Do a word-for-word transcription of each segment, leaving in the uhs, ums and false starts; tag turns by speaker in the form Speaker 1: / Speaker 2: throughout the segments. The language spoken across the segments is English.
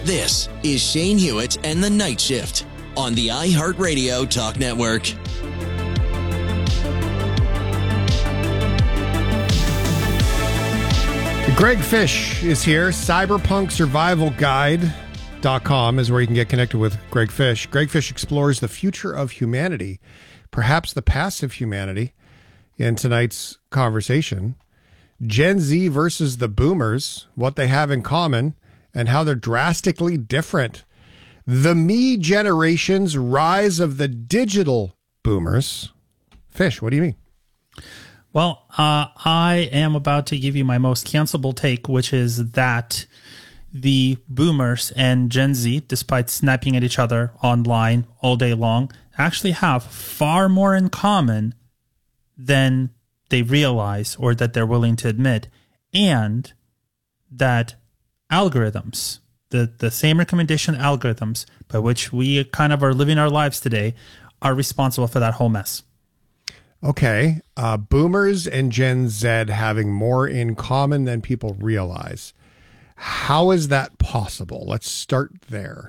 Speaker 1: This is Shane Hewitt and the Night Shift on the iHeartRadio Talk Network.
Speaker 2: Greg Fish is here. Cyberpunk Survival Guide dot com is where you can get connected with Greg Fish. Greg Fish explores the future of humanity, perhaps the past of humanity, in tonight's conversation. Gen Z versus the boomers, what they have in common, and how they're drastically different. The me generation's rise of the digital boomers. Fish, what do you mean?
Speaker 3: Well, uh, I am about to give you my most cancelable take, which is that the boomers and Gen Z, despite snapping at each other online all day long, actually have far more in common than they realize or that they're willing to admit, and that algorithms, the, the same recommendation algorithms by which we kind of are living our lives today, are responsible for that whole mess.
Speaker 2: Okay. Uh, boomers and Gen Z having more in common than people realize. How is that possible? Let's start there.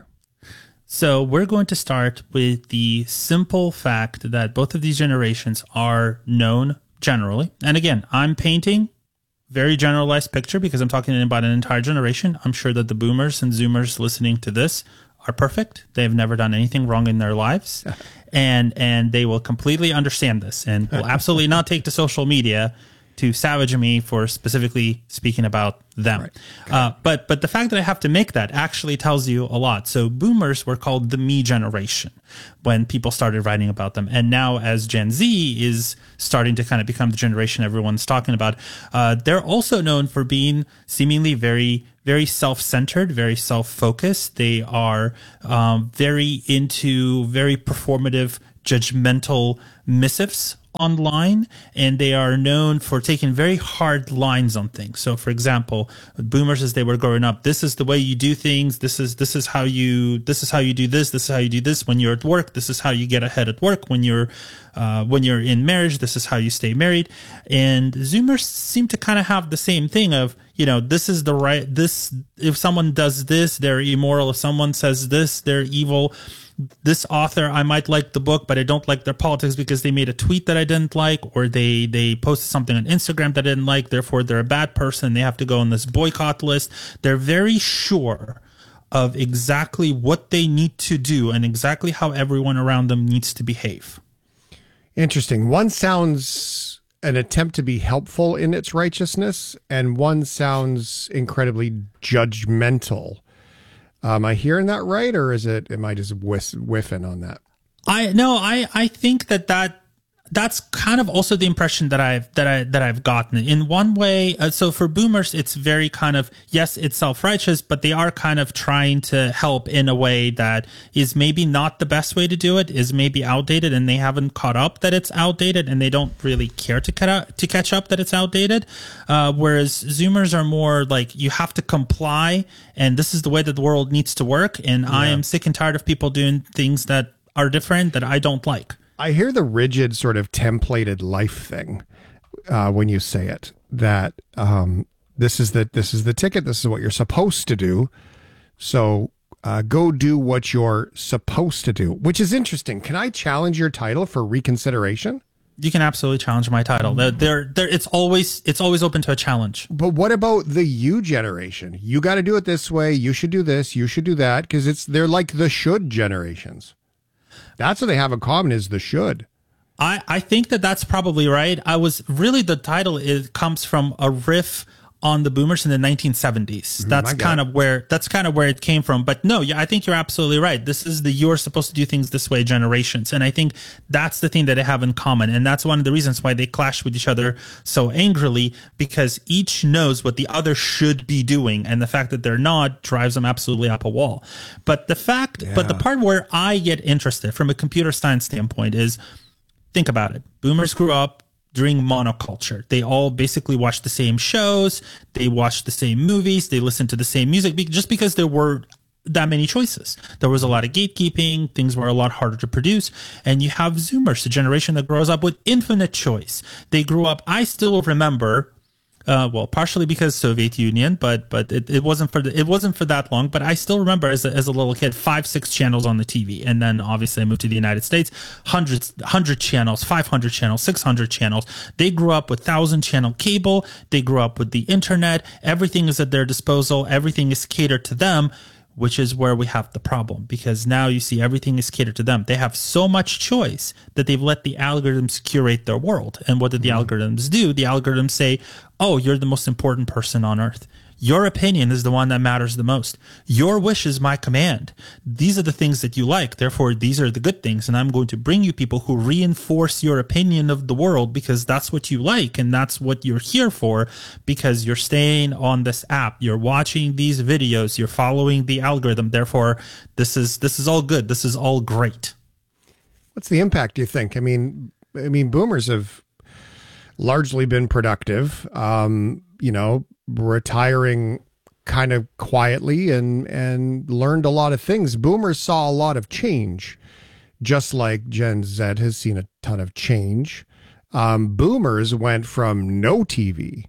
Speaker 3: So we're going to start with the simple fact that both of these generations are known generally. And again, I'm painting very generalized picture because I'm talking about an entire generation. I'm sure that the boomers and zoomers listening to this are perfect. They've never done anything wrong in their lives. and and they will completely understand this and will absolutely not take to social media to savage me for specifically speaking about them. Right. Okay. Uh, but but the fact that I have to make that actually tells you a lot. So boomers were called the me generation when people started writing about them. And now as Gen Z is starting to kind of become the generation everyone's talking about, uh, they're also known for being seemingly very, very self-centered, very self-focused. They are um, very into very performative, judgmental missives online, and they are known for taking very hard lines on things. So for example, boomers, as they were growing up, this is the way you do things, this is this is how you this is how you do this, this is how you do this when you're at work, this is how you get ahead at work when you're uh when you're in marriage, this is how you stay married. And zoomers seem to kind of have the same thing of, you know, this is the right this if someone does this, they're immoral. If someone says this, they're evil. This author, I might like the book, but I don't like their politics because they made a tweet that I didn't like, or they, they posted something on Instagram that I didn't like. Therefore, they're a bad person. They have to go on this boycott list. They're very sure of exactly what they need to do and exactly how everyone around them needs to behave.
Speaker 2: Interesting. One sounds an attempt to be helpful in its righteousness, and one sounds incredibly judgmental. Am I hearing that right, or is it? Am I just whiff, whiffing on that?
Speaker 3: I no, I I think that that that's kind of also the impression that I've that I that I've gotten in one way. Uh, so for boomers, it's very kind of, yes, it's self-righteous, but they are kind of trying to help in a way that is maybe not the best way to do it, is maybe outdated, and they haven't caught up that it's outdated, and they don't really care to cut out, to catch up that it's outdated. Uh, whereas zoomers are more like, you have to comply, and this is the way that the world needs to work, and yeah. I am sick and tired of people doing things that are different that I don't like.
Speaker 2: I hear the rigid sort of templated life thing uh, when you say it, that um, this is the this is the ticket. This is what you're supposed to do. So uh, go do what you're supposed to do, which is interesting. Can I challenge your title for reconsideration?
Speaker 3: You can absolutely challenge my title. They're, they're, they're, it's always it's always open to a challenge.
Speaker 2: But what about the you generation? You got to do it this way. You should do this. You should do that, because it's they're like the should generations. That's what they have in common, is the should.
Speaker 3: I, I think that that's probably right. I was really, the title is comes from a riff on the boomers in the nineteen seventies. That's mm, kind of where that's kind of where it came from. But no, yeah, I think you're absolutely right. This is the you're supposed to do things this way generations. And I think that's the thing that they have in common. And that's one of the reasons why they clash with each other so angrily, because each knows what the other should be doing. And the fact that they're not drives them absolutely up a wall. But the fact, yeah. but the part where I get interested from a computer science standpoint is, think about it. Boomers grew up during monoculture. They all basically watched the same shows. They watched the same movies. They listened to the same music, just because there were that many choices. There was a lot of gatekeeping. Things were a lot harder to produce. And you have Zoomers, a generation that grows up with infinite choice. They grew up, I still remember Uh, well, partially because Soviet Union, but but it, it wasn't for the, it wasn't for that long. But I still remember as a, as a little kid, five six channels on the T V, and then obviously I moved to the United States, hundreds hundred channels, five hundred channels, six hundred channels. They grew up with thousand channel cable. They grew up with the internet. Everything is at their disposal. Everything is catered to them, which is where we have the problem, because now you see everything is catered to them. They have so much choice that they've let the algorithms curate their world. And what did the mm-hmm. algorithms do? The algorithms say, oh, you're the most important person on earth. Your opinion is the one that matters the most. Your wish is my command. These are the things that you like. Therefore, these are the good things. And I'm going to bring you people who reinforce your opinion of the world because that's what you like. And that's what you're here for, because you're staying on this app. You're watching these videos. You're following the algorithm. Therefore, this is, this is all good. This is all great.
Speaker 2: What's the impact, do you think? I mean, I mean, boomers have largely been productive, um, you know, retiring kind of quietly and, and learned a lot of things. Boomers saw a lot of change, just like Gen Z has seen a ton of change. Um, boomers went from no T V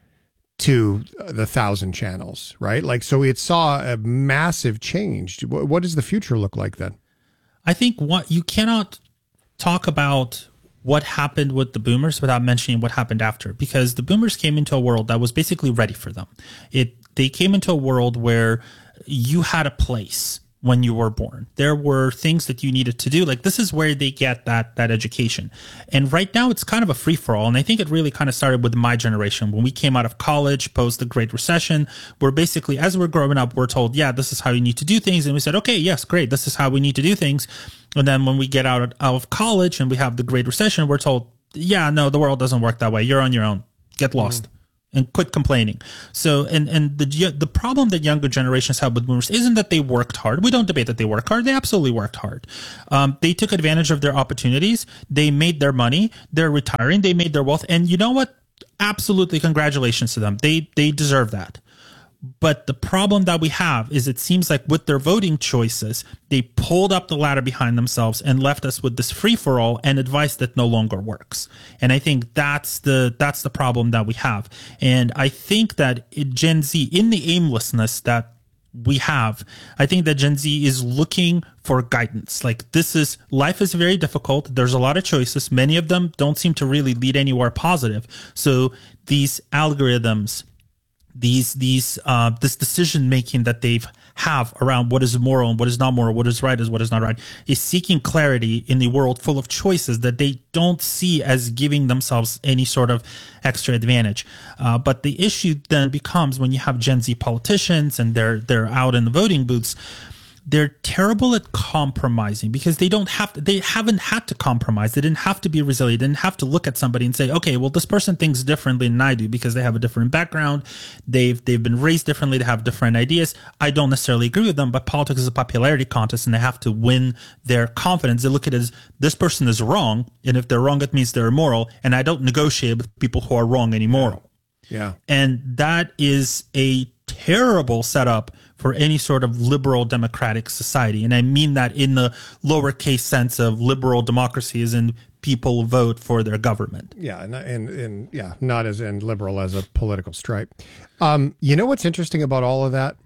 Speaker 2: to the thousand channels, right? Like, so it saw a massive change. What, what does the future look like then?
Speaker 3: I think what you cannot talk about what happened with the boomers without mentioning what happened after, because the boomers came into a world that was basically ready for them. It they came into a world where you had a place when you were born. There were things that you needed to do. Like, this is where they get that that education. And right now it's kind of a free for all. And I think it really kind of started with my generation when we came out of college post the Great Recession, where basically as we're growing up, we're told, yeah, this is how you need to do things. And we said, okay, yes, great. This is how we need to do things. And then when we get out of college and we have the Great Recession, we're told, yeah, no, the world doesn't work that way. You're on your own. Get lost. Mm. And quit complaining. So, and, and the the problem that younger generations have with boomers isn't that they worked hard. We don't debate that they work hard. They absolutely worked hard. Um, they took advantage of their opportunities. They made their money. They're retiring. They made their wealth. And you know what? Absolutely, congratulations to them. They they deserve that. But the problem that we have is it seems like with their voting choices, they pulled up the ladder behind themselves and left us with this free-for-all and advice that no longer works. And I think that's the that's the problem that we have. And I think that Gen Z, in the aimlessness that we have, I think that Gen Z is looking for guidance. Like, this is, life is very difficult. There's a lot of choices. Many of them don't seem to really lead anywhere positive. So these algorithms, these these uh this decision making that they've have around what is moral and what is not moral, what is right is what is not right, is seeking clarity in the world full of choices that they don't see as giving themselves any sort of extra advantage. Uh, but the issue then becomes when you have Gen Z politicians and they're they're out in the voting booths. They're terrible at compromising because they don't have to, they haven't had to compromise. They didn't have to be resilient. They didn't have to look at somebody and say, okay, well, this person thinks differently than I do because they have a different background. They've, they've been raised differently. They have different ideas. I don't necessarily agree with them, but politics is a popularity contest and they have to win their confidence. They look at it as this person is wrong. And if they're wrong, it means they're immoral. And I don't negotiate with people who are wrong and immoral.
Speaker 2: Yeah.
Speaker 3: And that is a terrible setup for any sort of liberal democratic society. And I mean that in the lowercase sense of liberal democracy as in people vote for their government.
Speaker 2: Yeah. And, and, and yeah, not as in liberal as a political stripe. Um, you know what's interesting about all of that?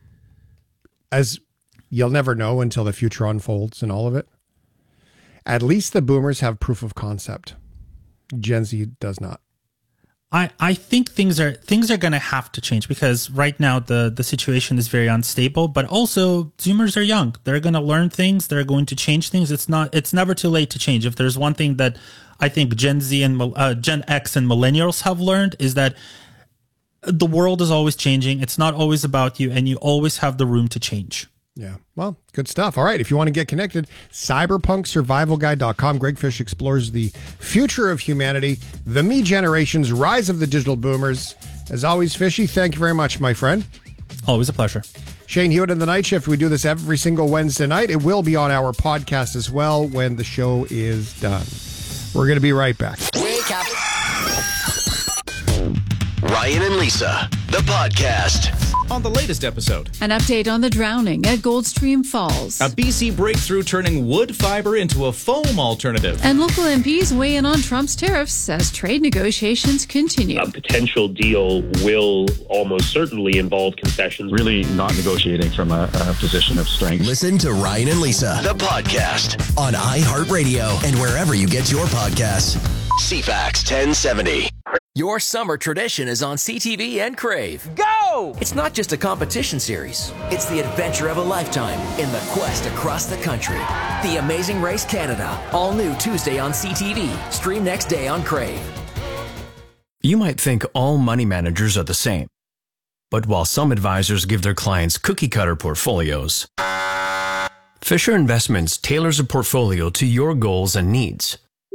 Speaker 2: As you'll never know until the future unfolds and all of it. At least the boomers have proof of concept. Gen Z does not.
Speaker 3: I, I think things are things are going to have to change because right now the, the situation is very unstable, but also Zoomers are young. They're going to learn things. They're going to change things. It's not it's never too late to change. If there's one thing that I think Gen Z and uh, Gen X and millennials have learned is that the world is always changing. It's not always about you, and you always have the room to change.
Speaker 2: Yeah. Well, good stuff. All right. If you want to get connected, cyberpunk survival guide dot com. Greg Fish explores the future of humanity, the me generation's rise of the digital boomers. As always, Fishy, thank you very much, my friend.
Speaker 3: Always a pleasure.
Speaker 2: Shane Hewitt in the Night Shift. We do this every single Wednesday night. It will be on our podcast as well when the show is done. We're going to be right back.
Speaker 1: Wake up. Ryan and Lisa, the podcast.
Speaker 4: on the latest episode.
Speaker 5: An update on the drowning at Goldstream Falls.
Speaker 4: A B C breakthrough turning wood fiber into a foam alternative.
Speaker 5: And local M Ps weigh in on Trump's tariffs as trade negotiations continue.
Speaker 6: A potential deal will almost certainly involve concessions.
Speaker 7: Really not negotiating from a, a position of strength.
Speaker 1: Listen to Ryan and Lisa, the podcast, on iHeartRadio and wherever you get your podcasts. C FAX ten seventy.
Speaker 8: Your summer tradition is on C T V and Crave. Go! It's not just a competition series. It's the adventure of a lifetime in the quest across the country. The Amazing Race Canada. All new Tuesday on C T V. Stream next day on Crave.
Speaker 9: You might think all money managers are the same. But while some advisors give their clients cookie-cutter portfolios, Fisher Investments tailors a portfolio to your goals and needs.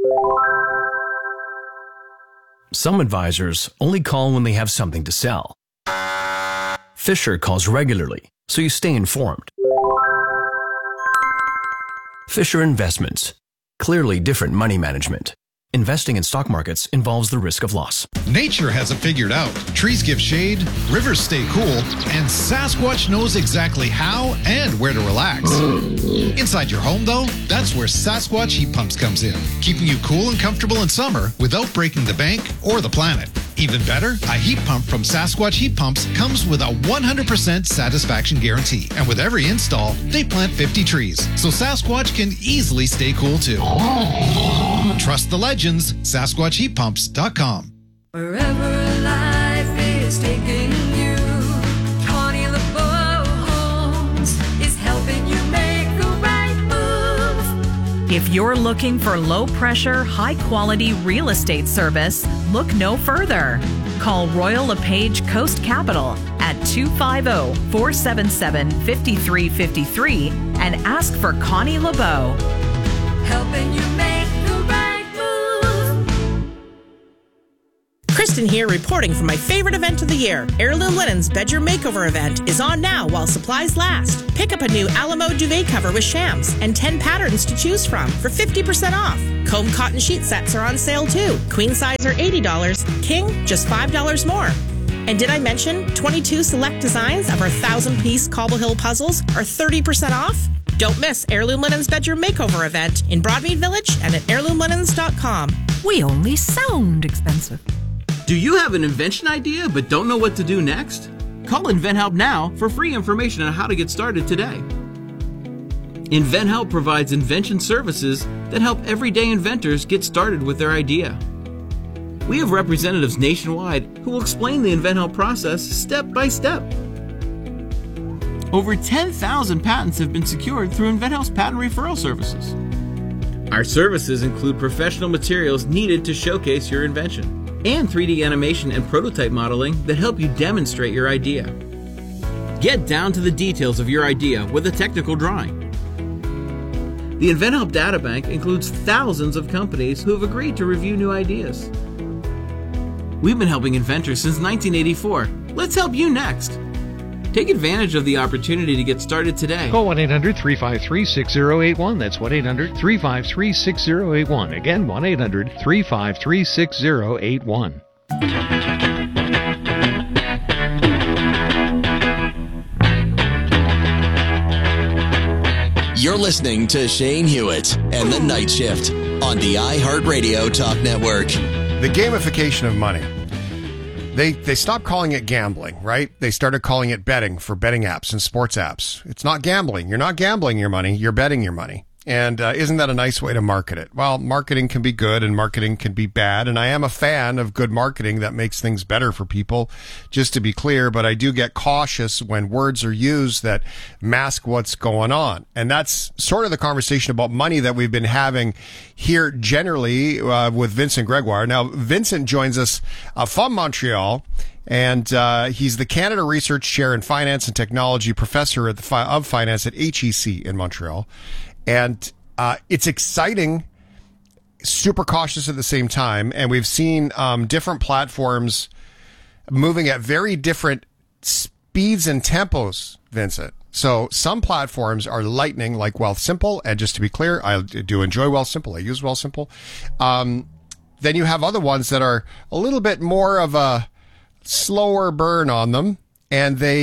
Speaker 9: Some advisors only call when they have something to sell. Fisher calls regularly, so you stay informed. Fisher Investments. Clearly different money management. Investing in stock markets involves the risk of loss.
Speaker 10: Nature has it figured out. Trees give shade, rivers stay cool, and Sasquatch knows exactly how and where to relax. Inside your home, though, that's where Sasquatch Heat Pumps comes in, keeping you cool and comfortable in summer without breaking the bank or the planet. Even better, a heat pump from Sasquatch Heat Pumps comes with a one hundred percent satisfaction guarantee. And with every install, they plant fifty trees, so Sasquatch can easily stay cool too. Trust the legends, Sasquatch Heat Pumps dot com.
Speaker 11: Wherever life is taking you, Connie LeBeau Homes is helping you make the right move.
Speaker 12: If you're looking for low-pressure, high-quality real estate service, look no further. Call Royal LePage Coast Capital at two five zero, four seven seven, five three five three and ask for Connie LeBeau.
Speaker 11: Helping you make the right move.
Speaker 13: Kristen here, reporting for my favorite event of the year. Heirloom Linens Bedroom Makeover event is on now while supplies last. Pick up a new Alamo duvet cover with shams and ten patterns to choose from for fifty percent off. Comb cotton sheet sets are on sale too. Queen size are eighty dollars, king just five dollars more. And did I mention twenty-two select designs of our thousand-piece Cobble Hill puzzles are thirty percent off? Don't miss Heirloom Linens Bedroom Makeover event in Broadmead Village and at heirloom linens dot com.
Speaker 14: We only sound expensive.
Speaker 15: Do you have an invention idea but don't know what to do next? Call InventHelp now for free information on how to get started today. InventHelp provides invention services that help everyday inventors get started with their idea. We have representatives nationwide who will explain the InventHelp process step by step. Over ten thousand patents have been secured through InventHelp's patent referral services. Our services include professional materials needed to showcase your invention, and three D animation and prototype modeling that help you demonstrate your idea. Get down to the details of your idea with a technical drawing. The InventHelp Databank includes thousands of companies who have agreed to review new ideas. We've been helping inventors since nineteen eighty-four. Let's help you next. Take advantage of the opportunity to get started today.
Speaker 16: Call one eight hundred, three five three, six zero eight one. That's one eight hundred, three five three, six zero eight one. Again, one eight hundred, three five three, six zero eight one.
Speaker 1: You're listening to Shane Hewitt and the Night Shift on the iHeartRadio Talk Network.
Speaker 2: The gamification of money. They they stopped calling it gambling, right? They started calling it betting for betting apps and sports apps. It's not gambling. You're not gambling your money. You're betting your money. And uh, isn't that a nice way to market it? Well, marketing can be good and marketing can be bad. And I am a fan of good marketing that makes things better for people, just to be clear. But I do get cautious when words are used that mask what's going on. And that's sort of the conversation about money that we've been having here generally uh, with Vincent Gregoire. Now, Vincent joins us uh, from Montreal. And uh, he's the Canada Research Chair in Finance and Technology, professor at the fi- of finance at H E C in Montreal. And uh, it's exciting, super cautious at the same time. And we've seen um, different platforms moving at very different speeds and tempos, Vincent. So some platforms are lightning, like Wealthsimple. And just to be clear, I do enjoy Wealthsimple. I use Wealthsimple. Um, then you have other ones that are a little bit more of a slower burn on them. And they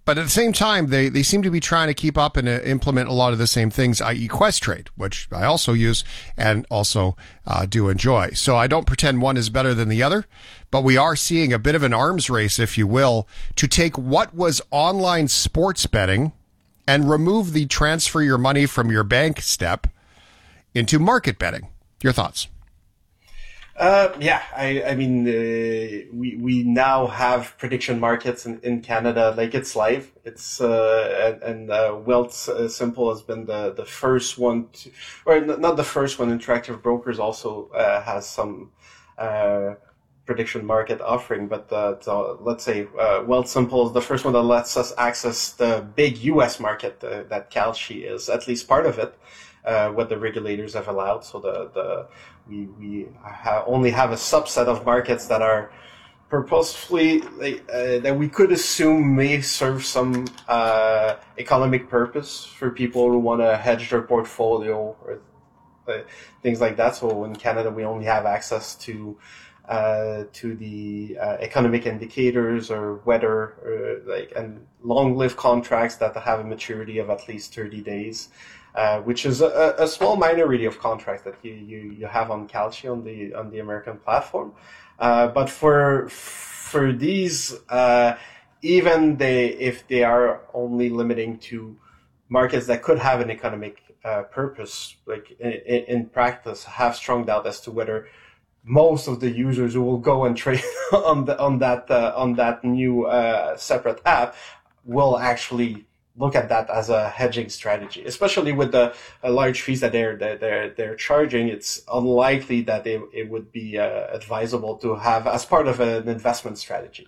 Speaker 2: But at the same time, they, they seem to be trying to keep up and uh, implement a lot of the same things, that is. Questrade, which I also use and also uh, do enjoy. So I don't pretend one is better than the other, but we are seeing a bit of an arms race, if you will, to take what was online sports betting and remove the transfer your money from your bank step into market betting. Your thoughts?
Speaker 17: Uh, yeah, I, I mean, uh, we, we now have prediction markets in, in Canada, like it's live. It's, uh, and, and uh, Wealthsimple has been the, the first one to, or not the first one, Interactive Brokers also, uh, has some, uh, prediction market offering, but, uh, so let's say, uh, Wealthsimple is the first one that lets us access the big U S market, uh, that Kalshi is, at least part of it. Uh, what the regulators have allowed. So the, the we we ha- only have a subset of markets that are purposefully uh, that we could assume may serve some uh, economic purpose for people who want to hedge their portfolio or uh, things like that. So in Canada, we only have access to uh, to the uh, economic indicators or weather, or like and long-lived contracts that have a maturity of at least thirty days. Uh, which is a, a small minority of contracts that you, you, you have on Kalshi on the on the American platform, uh, but for for these, uh, even they if they are only limiting to markets that could have an economic uh, purpose, like in, in practice, have strong doubt as to whether most of the users who will go and trade on the on that uh, on that new uh, separate app will actually look at that as a hedging strategy, especially with the uh, large fees that they're that they're they're charging. It's unlikely that they, it would be uh, advisable to have as part of an investment strategy.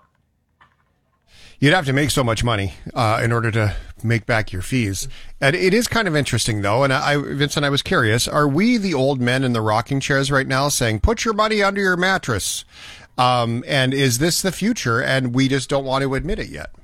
Speaker 2: You'd have to make so much money uh, in order to make back your fees. And it is kind of interesting, though. And I, Vincent, I was curious: are we the old men in the rocking chairs right now, saying "put your money under your mattress"? Um, and is this the future? And we just don't want to admit it yet.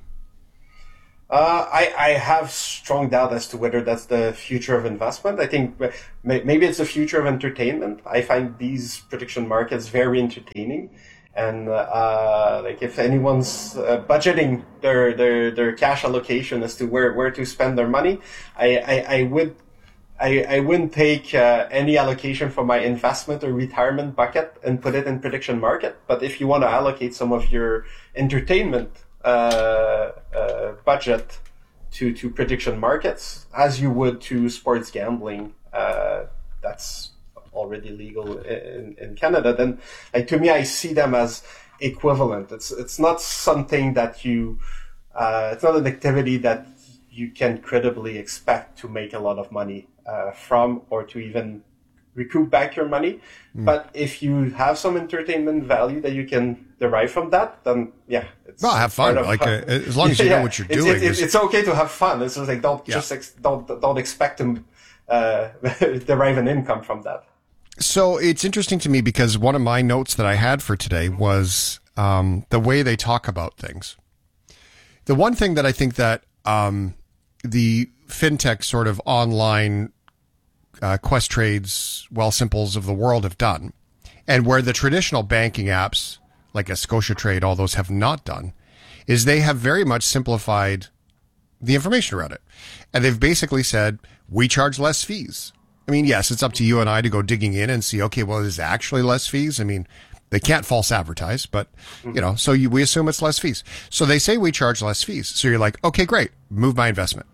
Speaker 17: Uh, I, I have strong doubt as to whether that's the future of investment. I think maybe it's the future of entertainment. I find these prediction markets very entertaining. And, uh, like if anyone's uh, budgeting their, their, their cash allocation as to where, where to spend their money, I, I, I would, I, I wouldn't take, uh, any allocation from my investment or retirement bucket and put it in prediction market. But if you want to allocate some of your entertainment Uh, uh, budget to, to prediction markets, as you would to sports gambling, uh, that's already legal in, in Canada, then like to me, I see them as equivalent. It's it's not something that you, uh, it's not an activity that you can credibly expect to make a lot of money uh, from or to even recoup back your money. Mm. But if you have some entertainment value that you can derive from that, then yeah, it's
Speaker 2: well, have fun. Like uh, as long as you yeah, know what you're
Speaker 17: it's,
Speaker 2: doing,
Speaker 17: it's, it's, it's okay to have fun. It's just like don't yeah. just ex- don't don't expect to uh, derive an income from that.
Speaker 2: So it's interesting to me because one of my notes that I had for today was um, the way they talk about things. The one thing that I think that um, the fintech sort of online Uh, Questrades, Wealthsimples of the world have done, and where the traditional banking apps like a ScotiaTrade, all those have not done, is they have very much simplified the information around it. And they've basically said, we charge less fees. I mean, yes, it's up to you and I to go digging in and see, okay, well, is it actually less fees? I mean, they can't false advertise, but, you know, so you, we assume it's less fees. So they say we charge less fees. So you're like, okay, great, move my investment.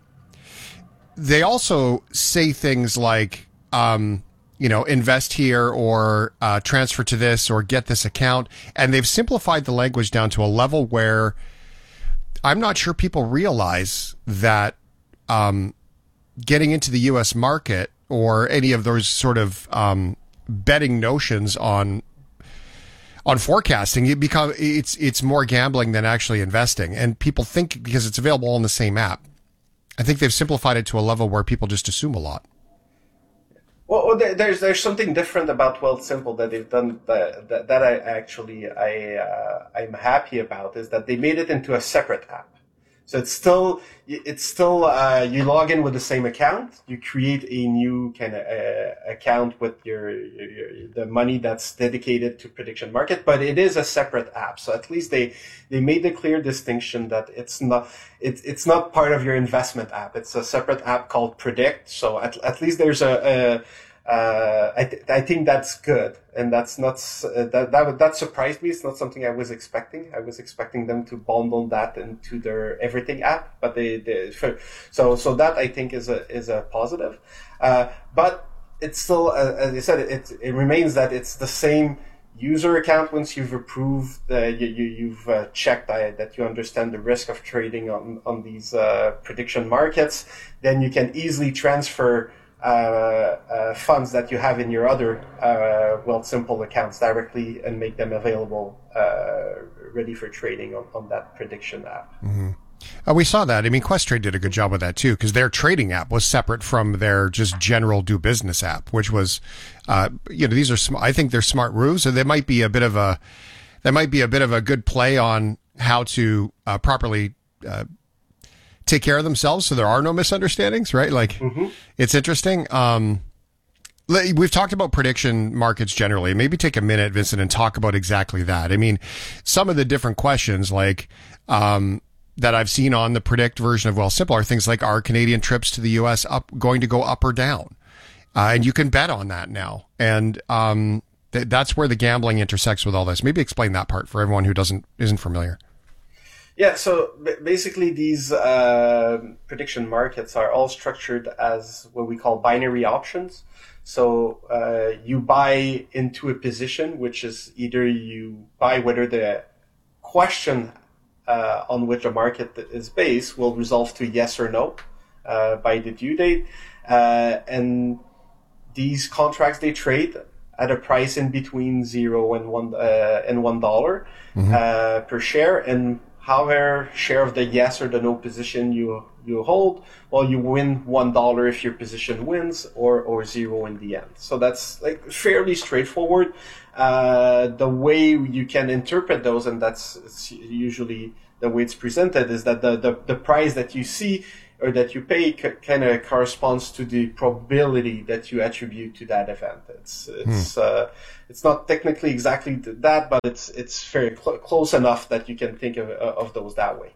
Speaker 2: They also say things like, um, you know, invest here or uh, transfer to this or get this account. And they've simplified the language down to a level where I'm not sure people realize that um, getting into the U S market or any of those sort of um, betting notions on on forecasting, it become it's it's more gambling than actually investing. And people think because it's available all in the same app. I think they've simplified it to a level where people just assume a lot.
Speaker 17: Well, there's there's something different about Wealthsimple that they've done that that, that I actually I uh, I'm happy about is that they made it into a separate app. So it's still, it's still, uh, you log in with the same account, you create a new kind of uh, account with your, your, your, the money that's dedicated to prediction market, but it is a separate app. So at least they, they made the clear distinction that it's not, it, it's not part of your investment app. It's a separate app called Predict. So at, at least there's a, a Uh, I, th- I think that's good, and that's not uh, that that that surprised me. It's not something I was expecting. I was expecting them to bundle that into their everything app, but they, they so so that I think is a is a positive. Uh, but it's still, uh, as I said, it it remains that it's the same user account. Once you've approved, uh, you, you you've uh, checked uh, that you understand the risk of trading on on these uh, prediction markets, then you can easily transfer Uh, uh, funds that you have in your other uh, Wealthsimple accounts directly and make them available, uh, ready for trading on, on that prediction app.
Speaker 2: Mm-hmm. Uh, we saw that. I mean, Questrade did a good job with that too, because their trading app was separate from their just general do business app, which was, uh, you know, these are sm- I think they're smart moves, and they might be a bit of a, that might be a bit of a good play on how to uh, properly. Uh, take care of themselves so there are no misunderstandings, right? Like, mm-hmm. It's interesting. Um, we've talked about prediction markets generally. Maybe take a minute, Vincent, and talk about exactly that. I mean, some of the different questions like um, that I've seen on the Predict version of Wealthsimple are things like, are Canadian trips to the U S up going to go up or down? Uh, and you can bet on that now. And um, th- that's where the gambling intersects with all this. Maybe explain that part for everyone who doesn't isn't familiar.
Speaker 17: Yeah, so basically these uh, prediction markets are all structured as what we call binary options. So uh, you buy into a position, which is either you buy whether the question uh, on which a market is based will resolve to yes or no uh, by the due date. Uh, and these contracts, they trade at a price in between zero and one uh, and one dollar mm-hmm. uh, per share, and however share of the yes or the no position you you hold, well, you win one dollar if your position wins, or or zero in the end. So that's like fairly straightforward. Uh, the way you can interpret those, and that's it's usually the way it's presented, is that the the, the price that you see or that you pay c- kind of corresponds to the probability that you attribute to that event. It's it's hmm. uh, it's not technically exactly that, but it's it's very cl- close enough that you can think of of those that way.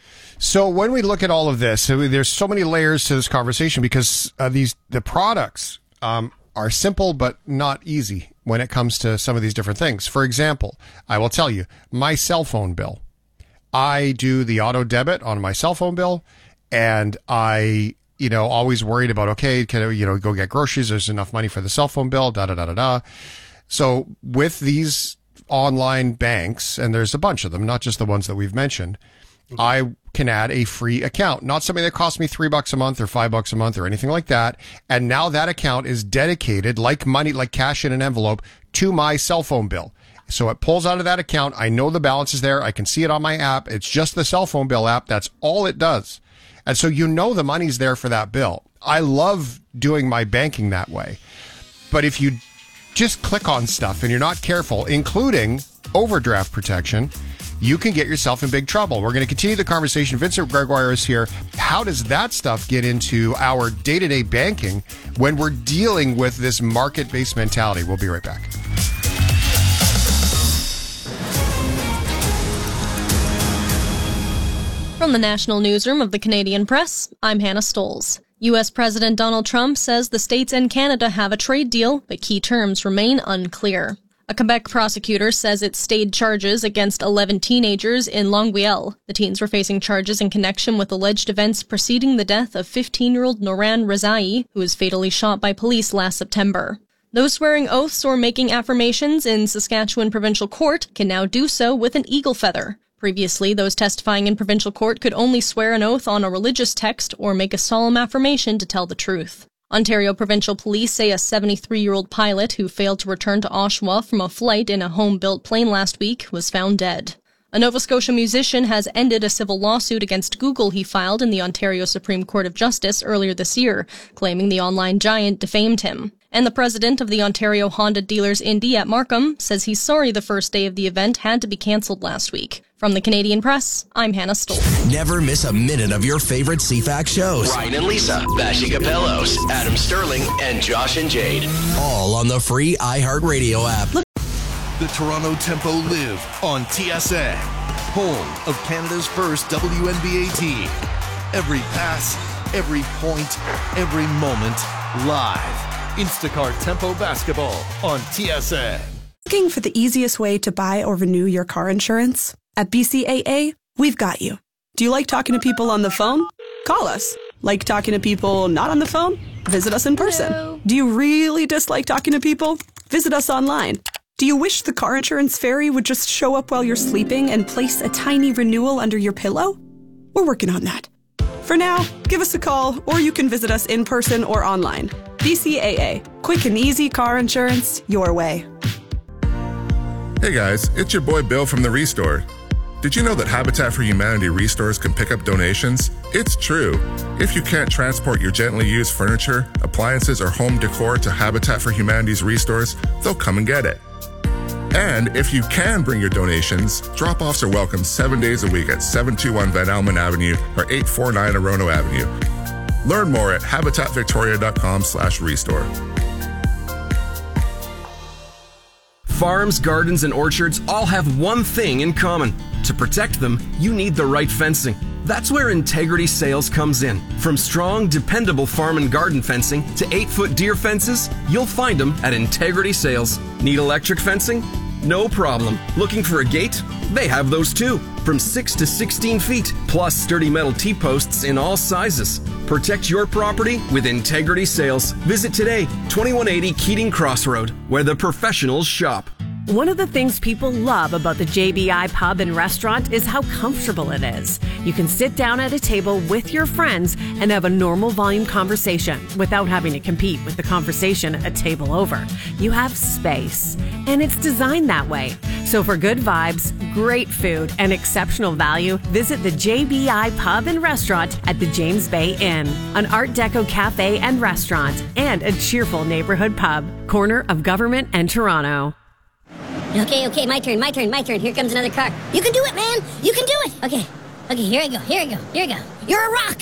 Speaker 2: So when we look at all of this, so there's so many layers to this conversation because uh, these the products um, are simple but not easy when it comes to some of these different things. For example, I will tell you my cell phone bill. I do the auto debit on my cell phone bill. And I, you know, always worried about, okay, can I, you know, go get groceries? There's enough money for the cell phone bill, da, da, da, da, da. So with these online banks, and there's a bunch of them, not just the ones that we've mentioned, mm-hmm. I can add a free account, not something that costs me three bucks a month or five bucks a month or anything like that. And now that account is dedicated like money, like cash in an envelope to my cell phone bill. So it pulls out of that account. I know the balance is there. I can see it on my app. It's just the cell phone bill app. That's all it does. And so you know the money's there for that bill. I love doing my banking that way. But if you just click on stuff and you're not careful, including overdraft protection, you can get yourself in big trouble. We're going to continue the conversation. Vincent Gregoire is here. How does that stuff get into our day-to-day banking when we're dealing with this market-based mentality? We'll be right back.
Speaker 18: From the National Newsroom of the Canadian Press, I'm Hannah Stolz. U S President Donald Trump says the states and Canada have a trade deal, but key terms remain unclear. A Quebec prosecutor says it stayed charges against eleven teenagers in Longueuil. The teens were facing charges in connection with alleged events preceding the death of fifteen-year-old Noran Rezai, who was fatally shot by police last September. Those swearing oaths or making affirmations in Saskatchewan Provincial Court can now do so with an eagle feather. Previously, those testifying in provincial court could only swear an oath on a religious text or make a solemn affirmation to tell the truth. Ontario Provincial Police say a seventy-three-year-old pilot who failed to return to Oshawa from a flight in a home-built plane last week was found dead. A Nova Scotia musician has ended a civil lawsuit against Google he filed in the Ontario Supreme Court of Justice earlier this year, claiming the online giant defamed him. And the president of the Ontario Honda Dealers Indy at Markham says he's sorry the first day of the event had to be cancelled last week. From the Canadian Press, I'm Hannah Stoll.
Speaker 1: Never miss a minute of your favorite C FAX shows. Ryan and Lisa, Bashi Capellos, Adam Sterling, and Josh and Jade. All on the free iHeartRadio app.
Speaker 19: The Toronto Tempo live on T S N, home of Canada's first W N B A team. Every pass, every point, every moment, live. Instacart Tempo Basketball on T S N.
Speaker 20: Looking for the easiest way to buy or renew your car insurance? At B C A A, we've got you. Do you like talking to people on the phone? Call us. Like talking to people not on the phone? Visit us in person. Hello. Do you really dislike talking to people? Visit us online. Do you wish the car insurance fairy would just show up while you're sleeping and place a tiny renewal under your pillow? We're working on that. For now, give us a call, or you can visit us in person or online. B C A A. Quick and easy car insurance your way.
Speaker 21: Hey guys, it's your boy Bill from The Restore. Did you know that Habitat for Humanity restores can pick up donations? It's true. If you can't transport your gently used furniture, appliances, or home decor to Habitat for Humanity's restores, they'll come and get it. And if you can bring your donations, drop-offs are welcome seven days a week at seven two one Van Almen Avenue or eight four nine Orono Avenue. Learn more at habitatvictoria.com slash restore.
Speaker 22: Farms, gardens, and orchards all have one thing in common. To protect them, you need the right fencing. That's where Integrity Sales comes in. From strong, dependable farm and garden fencing to eight-foot deer fences, you'll find them at Integrity Sales. Need electric fencing? No problem. Looking for a gate? They have those too. From six to sixteen feet, plus sturdy metal T-posts in all sizes. Protect your property with Integrity Sales. Visit today, twenty-one eighty Keating Crossroad, where the professionals shop.
Speaker 23: One of the things people love about the J B I Pub and Restaurant is how comfortable it is. You can sit down at a table with your friends and have a normal volume conversation without having to compete with the conversation a table over. You have space, and it's designed that way. So for good vibes, great food, and exceptional value, visit the J B I Pub and Restaurant at the James Bay Inn, an Art Deco cafe and restaurant, and a cheerful neighborhood pub, corner of Government and Toronto.
Speaker 24: Okay, okay, my turn, my turn, my turn. Here comes another car. You can do it, man. You can do it. Okay, okay, here I go, here I go, here I go. You're a rock.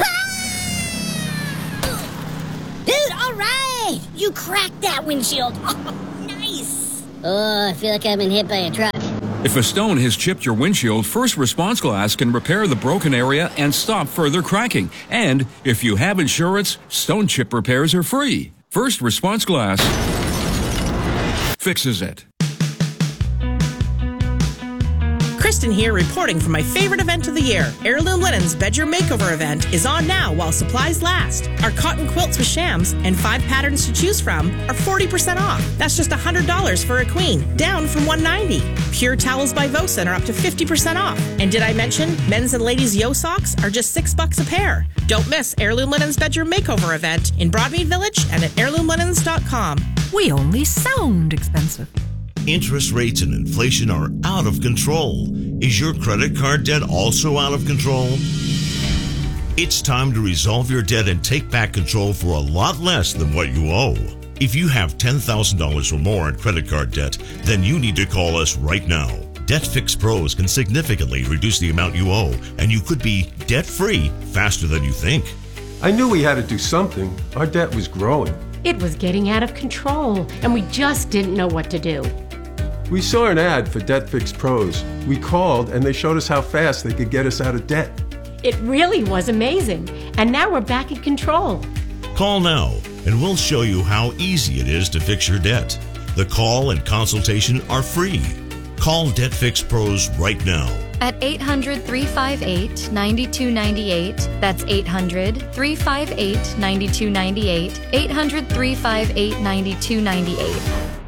Speaker 24: Dude, all right. You cracked that windshield. Oh, nice. Oh, I feel like I've been hit by a truck.
Speaker 25: If a stone has chipped your windshield, First Response Glass can repair the broken area and stop further cracking. And if you have insurance, stone chip repairs are free. First Response Glass fixes it.
Speaker 13: Kristen here, reporting for my favorite event of the year. Heirloom Linens Bedroom Makeover event is on now while supplies last. Our cotton quilts with shams and five patterns to choose from are forty percent off. That's just one hundred dollars for a queen, down from one hundred ninety dollars. Pure towels by Vosen are up to fifty percent off. And did I mention men's and ladies' yo socks are just six bucks a pair? Don't miss Heirloom Linens Bedroom Makeover event in Broadmead Village and at heirloom linens dot com.
Speaker 14: We only sound expensive.
Speaker 26: Interest rates and inflation are out of control. Is your credit card debt also out of control? It's time to resolve your debt and take back control for a lot less than what you owe. If you have ten thousand dollars or more in credit card debt, then you need to call us right now. Debt Fix Pros can significantly reduce the amount you owe, and you could be debt-free faster than you think.
Speaker 27: I knew we had to do something. Our debt was growing.
Speaker 28: It was getting out of control, and we just didn't know what to do.
Speaker 27: We saw an ad for Debt Fix Pros. We called, and they showed us how fast they could get us out of debt.
Speaker 28: It really was amazing, and now we're back in control.
Speaker 26: Call now, and we'll show you how easy it is to fix your debt. The call and consultation are free. Call Debt Fix Pros right now.
Speaker 29: At eight hundred, three five eight, nine two nine eight. That's eight hundred, three five eight, nine two nine eight. eight hundred, three five eight, nine two nine eight.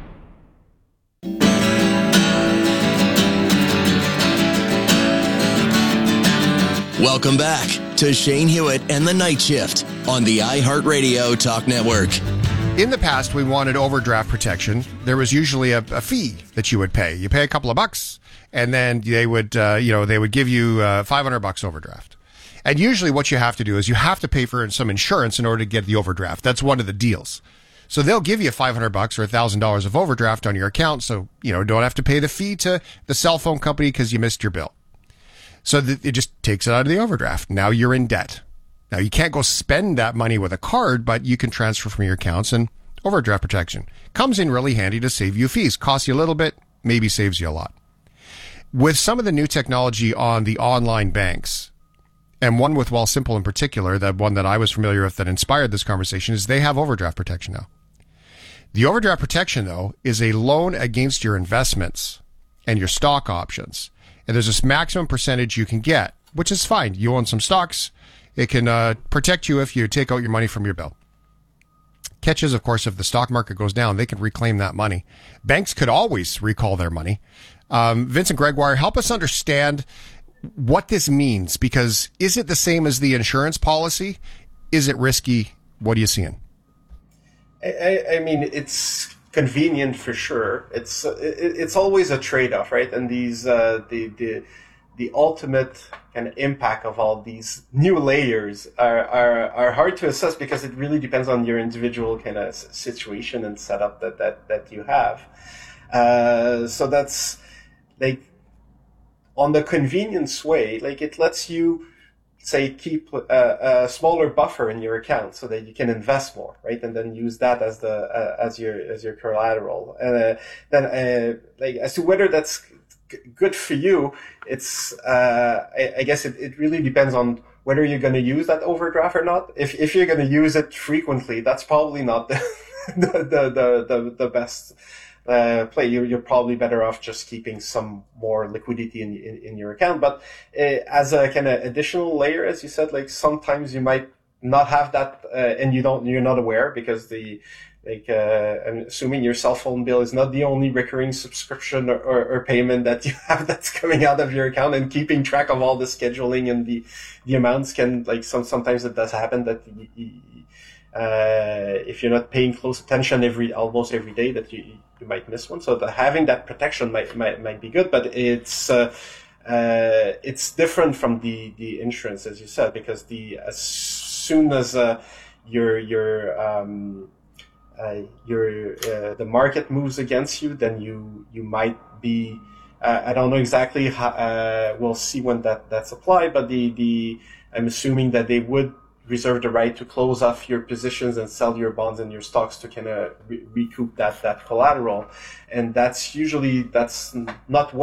Speaker 1: Welcome back to Shane Hewitt and the Night Shift on the iHeartRadio Talk Network.
Speaker 2: In the past, we wanted overdraft protection. There was usually a, a fee that you would pay. You pay a couple of bucks, and then they would, uh, you know, they would give you uh, five hundred bucks overdraft. And usually, what you have to do is you have to pay for some insurance in order to get the overdraft. That's one of the deals. So they'll give you five hundred bucks or one thousand dollars of overdraft on your account. So, you know, don't have to pay the fee to the cell phone company because you missed your bill. So that it just takes it out of the overdraft. Now you're in debt. Now you can't go spend that money with a card, but you can transfer from your accounts, and overdraft protection comes in really handy to save you fees. Costs you a little bit, maybe saves you a lot. With some of the new technology on the online banks, and one with Wealthsimple in particular, that one that I was familiar with that inspired this conversation, is they have overdraft protection now. The overdraft protection, though, is a loan against your investments and your stock options. And there's this maximum percentage you can get, which is fine. You own some stocks. It can uh, protect you if you take out your money from your bill. Catch is, of course, if the stock market goes down, they can reclaim that money. Banks could always recall their money. Um, Vincent Gregoire, help us understand what this means, because is it the same as the insurance policy? Is it risky? What are you seeing?
Speaker 17: I, I mean, it's convenient for sure. It's it, it's always a trade-off, right? And these uh, the the the ultimate kind of impact of all these new layers are, are are hard to assess, because it really depends on your individual kind of situation and setup that that that you have. Uh, so that's like, on the convenience way, like it lets you, say, keep a, a smaller buffer in your account so that you can invest more, right? And then use that as the uh, as your as your collateral. And uh, then, uh, like, as to whether that's g- good for you, it's uh, I, I guess it, it really depends on whether you're going to use that overdraft or not. If if you're going to use it frequently, that's probably not the the the the, the, the best. Uh, play. You're, you're probably better off just keeping some more liquidity in in, in your account. But uh, as a kind of additional layer, as you said, like sometimes you might not have that, uh, and you don't, you're not aware, because the like uh, I'm assuming your cell phone bill is not the only recurring subscription or, or, or payment that you have that's coming out of your account, and keeping track of all the scheduling and the the amounts can, like, some sometimes it does happen that you, you, uh, if you're not paying close attention every almost every day, that you you might miss one. So the, having that protection might, might might be good, but it's uh, uh, it's different from the, the insurance, as you said, because the as soon as uh, your your um, uh, your uh, the market moves against you, then you you might be uh, I don't know exactly how, uh, we'll see when that that's applied, but the the I'm assuming that they would reserve the right to close off your positions and sell your bonds and your stocks to kind of re- recoup that that collateral, and that's usually that's not what